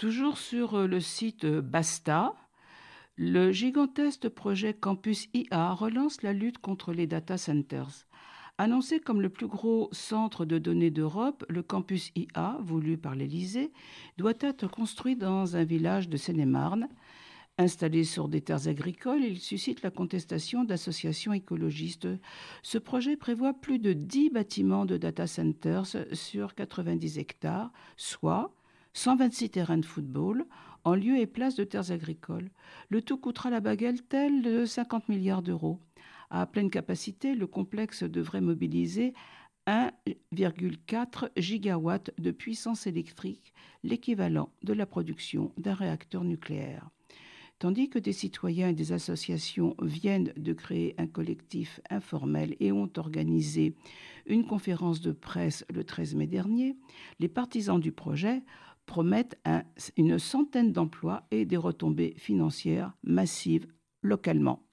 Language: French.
Toujours sur le site Basta, le gigantesque projet Campus IA relance la lutte contre les data centers. Annoncé comme le plus gros centre de données d'Europe, le campus IA, voulu par l'Élysée, doit être construit dans un village de Seine-et-Marne. Installé sur des terres agricoles, il suscite la contestation d'associations écologistes. Ce projet prévoit plus de 10 bâtiments de data centers sur 90 hectares, soit 126 terrains de football en lieu et place de terres agricoles. Le tout coûtera la bagatelle de 50 milliards d'euros. À pleine capacité, le complexe devrait mobiliser 1,4 gigawatts de puissance électrique, l'équivalent de la production d'un réacteur nucléaire. Tandis que des citoyens et des associations viennent de créer un collectif informel et ont organisé une conférence de presse le 13 mai dernier, les partisans du projet promettent une centaine d'emplois et des retombées financières massives localement.